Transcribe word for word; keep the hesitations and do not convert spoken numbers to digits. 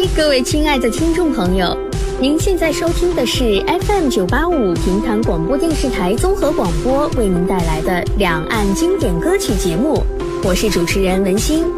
各位亲爱的听众朋友，您现在收听的是 F M 九八五平潭广播电视台综合广播为您带来的两岸经典歌曲节目，我是主持人文心。